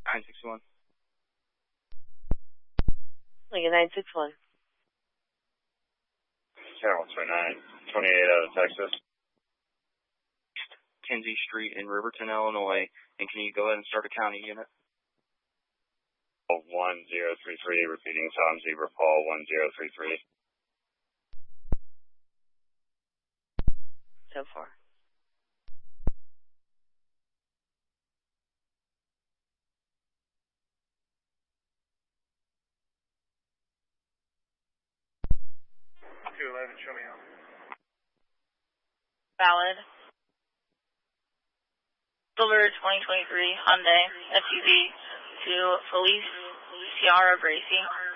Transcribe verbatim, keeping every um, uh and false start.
nine six one. Lincoln nine six one. Channel twenty-nine, twenty-eight out of Texas. Kinsey Street in Riverton, Illinois. And can you go ahead and start a county unit? one zero three three, repeating Tom Zebra Paul one zero three three. So far. two eleven, show me out. Valid. Silver twenty twenty-three Hyundai S U V to Felice Ciara Gracie.